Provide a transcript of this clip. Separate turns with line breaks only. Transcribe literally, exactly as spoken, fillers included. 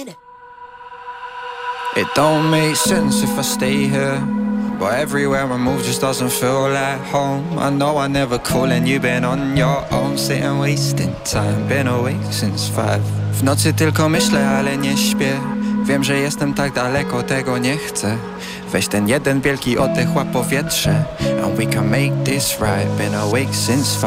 It don't make sense if I stay here, but everywhere I move just doesn't feel like home. I know I never call and you've been on your own, sitting wasting time, been awake since five. W nocy tylko myślę, ale nie śpię. Wiem, że jestem tak daleko, tego nie chcę. Weź ten jeden wielki oddech, łap powietrze, and we can make this right. Been awake since five.